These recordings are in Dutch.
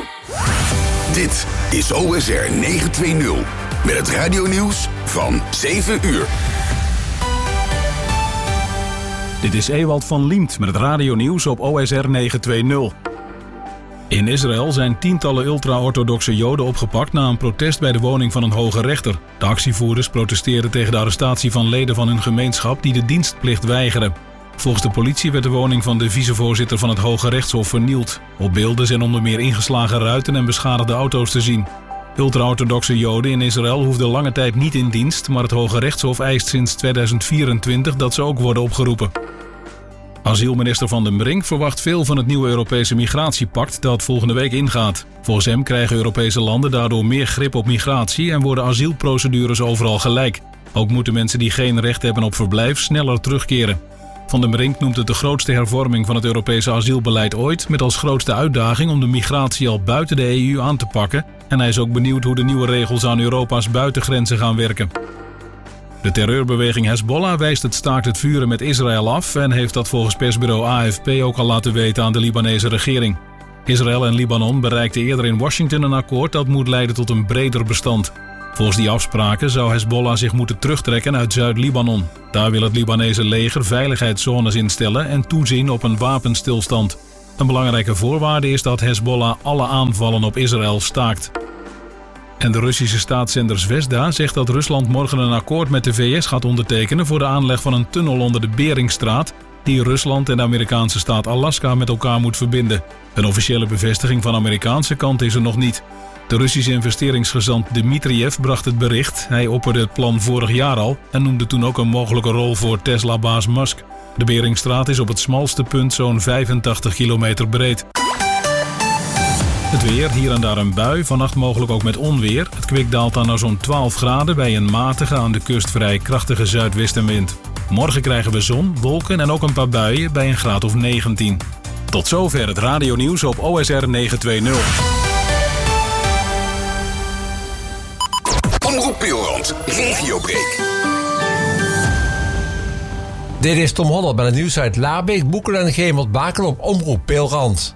Dit is OSR 920 met het radionieuws van 7 uur. Dit is Ewald van Liemt met het radionieuws op OSR 920. In Israël zijn tientallen ultra-orthodoxe Joden opgepakt na een protest bij de woning van een hoge rechter. De actievoerders protesteerden tegen de arrestatie van leden van hun gemeenschap die de dienstplicht weigeren. Volgens de politie werd de woning van de vicevoorzitter van het Hoge Rechtshof vernield. Op beelden zijn onder meer ingeslagen ruiten en beschadigde auto's te zien. Ultra-orthodoxe Joden in Israël hoefden lange tijd niet in dienst, maar het Hoge Rechtshof eist sinds 2024 dat ze ook worden opgeroepen. Asielminister Van den Brink verwacht veel van het nieuwe Europese migratiepact dat volgende week ingaat. Volgens hem krijgen Europese landen daardoor meer grip op migratie en worden asielprocedures overal gelijk. Ook moeten mensen die geen recht hebben op verblijf sneller terugkeren. Van den Brink noemt het de grootste hervorming van het Europese asielbeleid ooit, met als grootste uitdaging om de migratie al buiten de EU aan te pakken. En hij is ook benieuwd hoe de nieuwe regels aan Europa's buitengrenzen gaan werken. De terreurbeweging Hezbollah wijst het staakt het vuren met Israël af en heeft dat volgens persbureau AFP ook al laten weten aan de Libanese regering. Israël en Libanon bereikten eerder in Washington een akkoord dat moet leiden tot een breder bestand. Volgens die afspraken zou Hezbollah zich moeten terugtrekken uit Zuid-Libanon. Daar wil het Libanese leger veiligheidszones instellen en toezien op een wapenstilstand. Een belangrijke voorwaarde is dat Hezbollah alle aanvallen op Israël staakt. En de Russische staatszender Zvezda zegt dat Rusland morgen een akkoord met de VS gaat ondertekenen voor de aanleg van een tunnel onder de Beringstraat die Rusland en de Amerikaanse staat Alaska met elkaar moet verbinden. Een officiële bevestiging van de Amerikaanse kant is er nog niet. De Russische investeringsgezant Dmitriev bracht het bericht. Hij opperde het plan vorig jaar al en noemde toen ook een mogelijke rol voor Tesla-baas Musk. De Beringstraat is op het smalste punt zo'n 85 kilometer breed. Het weer, hier en daar een bui, vannacht mogelijk ook met onweer. Het kwik daalt dan naar zo'n 12 graden bij een matige, aan de kust vrij krachtige zuidwestenwind. Morgen krijgen we zon, wolken en ook een paar buien bij een graad of 19. Tot zover het radionieuws op OSR 920. Omroep Pilrand, Regiobreak. Dit is Tom Holland met het nieuws uit Laarbeek, Boekelen en Gemert-Bakel op Omroep Pilrand.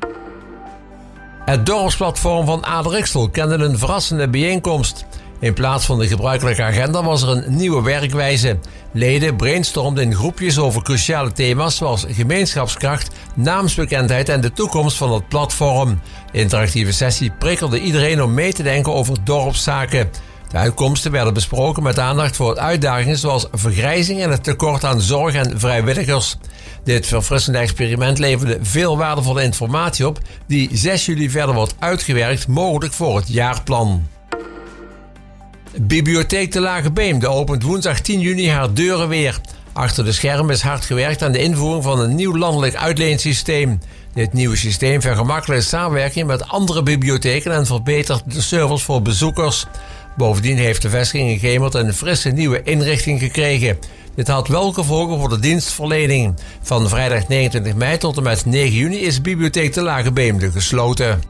Het dorpsplatform van Aderixtel kende een verrassende bijeenkomst. In plaats van de gebruikelijke agenda was er een nieuwe werkwijze. Leden brainstormden in groepjes over cruciale thema's zoals gemeenschapskracht, naamsbekendheid en de toekomst van het platform. De interactieve sessie prikkelde iedereen om mee te denken over dorpszaken. De uitkomsten werden besproken met aandacht voor uitdagingen zoals vergrijzing en het tekort aan zorg en vrijwilligers. Dit verfrissende experiment leverde veel waardevolle informatie op die 6 juli verder wordt uitgewerkt, mogelijk voor het jaarplan. Bibliotheek de Lage Beemde opent woensdag 10 juni haar deuren weer. Achter de schermen is hard gewerkt aan de invoering van een nieuw landelijk uitleensysteem. Dit nieuwe systeem vergemakkelijkt samenwerking met andere bibliotheken en verbetert de service voor bezoekers. Bovendien heeft de vestiging in Gemert een frisse nieuwe inrichting gekregen. Dit had wel gevolgen voor de dienstverlening. Van vrijdag 29 mei tot en met 9 juni is Bibliotheek de Lage Beemde gesloten.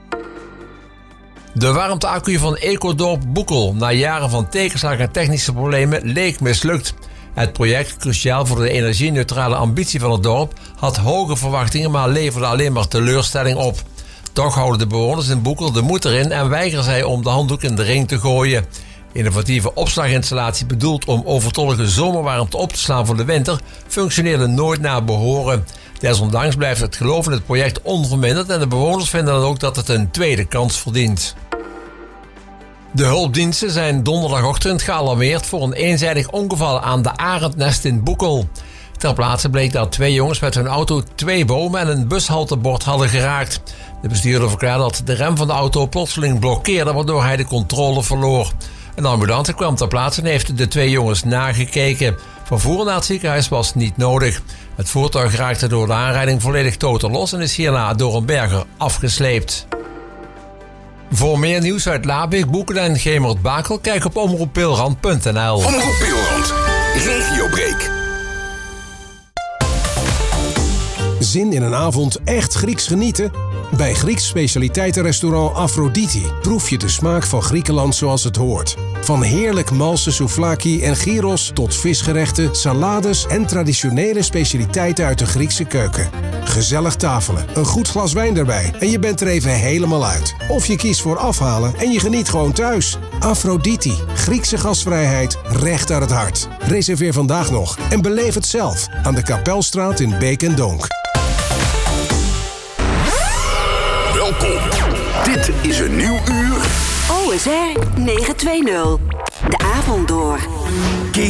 De warmteaccu van Ecodorp Boekel, na jaren van tegenslag en technische problemen, leek mislukt. Het project, cruciaal voor de energie-neutrale ambitie van het dorp, had hoge verwachtingen, maar leverde alleen maar teleurstelling op. Toch houden de bewoners in Boekel de moed erin en weigeren zij om de handdoek in de ring te gooien. Innovatieve opslaginstallatie bedoeld om overtollige zomerwarmte op te slaan voor de winter functioneerde nooit naar behoren. Desondanks blijft het geloof in het project onverminderd en de bewoners vinden dan ook dat het een tweede kans verdient. De hulpdiensten zijn donderdagochtend gealarmeerd voor een eenzijdig ongeval aan de Arendnest in Boekel. Ter plaatse bleek dat 2 jongens met hun auto 2 bomen en een bushaltebord hadden geraakt. De bestuurder verklaarde dat de rem van de auto plotseling blokkeerde, waardoor hij de controle verloor. Een ambulance kwam ter plaatse en heeft de 2 jongens nagekeken. Vervoer naar het ziekenhuis was niet nodig. Het voertuig raakte door de aanrijding volledig totaal los en is hierna door een berger afgesleept. Voor meer nieuws uit Laarbeek, Boekelen en Gemert-Bakel, kijk op omroeppilrand.nl. Omroep Pilrand, Regiobreak. Zin in een avond echt Grieks genieten? Bij Grieks specialiteitenrestaurant Aphrodite proef je de smaak van Griekenland zoals het hoort. Van heerlijk malse souvlaki en gyros tot visgerechten, salades en traditionele specialiteiten uit de Griekse keuken. Gezellig tafelen, een goed glas wijn erbij en je bent er even helemaal uit. Of je kiest voor afhalen en je geniet gewoon thuis. Aphrodite, Griekse gastvrijheid, recht uit het hart. Reserveer vandaag nog en beleef het zelf aan de Kapelstraat in Beek en Donk. Welkom. Dit is een nieuw uur. OSR 920. De avond door. Kees